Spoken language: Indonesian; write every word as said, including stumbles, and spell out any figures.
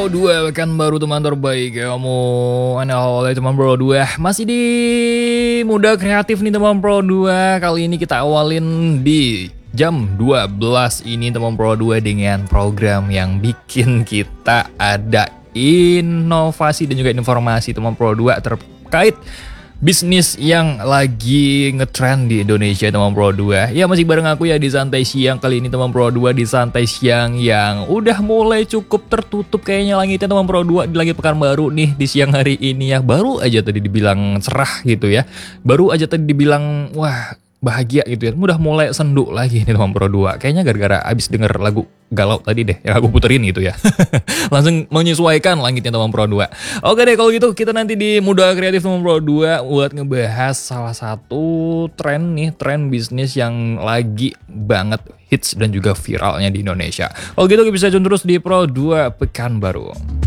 Pro dua kan baru teman terbaik kamu. Ana oleh teman Pro dua masih di Muda Kreatif nih teman Pro dua. Kali ini kita awalin di jam dua belas ini teman Pro dua dengan program yang bikin kita ada inovasi dan juga informasi teman Pro dua terkait bisnis yang lagi ngetrend di Indonesia teman Pro dua. Ya masih bareng aku ya di Santai Siang. Kali ini teman Pro dua di Santai Siang yang udah mulai cukup tertutup kayaknya langitnya teman Pro dua di langit Pekanbaru nih di siang hari ini ya. Baru aja tadi dibilang cerah gitu ya. Baru aja tadi dibilang wah bahagia gitu ya. Udah mulai sendu lagi nih teman Pro dua. Kayaknya gara-gara abis denger lagu galau tadi deh yang aku puterin gitu ya. Langsung menyesuaikan langitnya teman Pro dua. Oke deh kalau gitu kita nanti di Muda Kreatif teman Pro dua buat ngebahas salah satu tren nih, tren bisnis yang lagi banget hits dan juga viralnya di Indonesia. Kalau gitu bisa tune terus di Pro dua Pekanbaru.